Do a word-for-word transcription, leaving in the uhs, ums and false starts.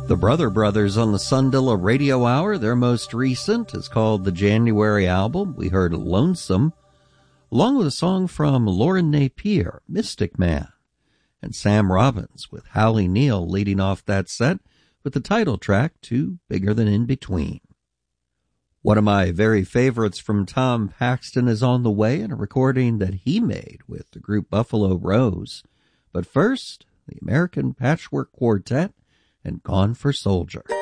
The Brother Brothers on the Sundilla Radio Hour. Their most recent is called the January album. We heard Lonesome, along with a song from Lauren Napier, Mystic Man, and Sam Robbins with Hallie Neal leading off that set with the title track to Bigger Than In Between. One of my very favorites from Tom Paxton is on the way in a recording that he made with the group Buffalo Rose. But first, the American Patchwork Quartet and Gone for Soldier.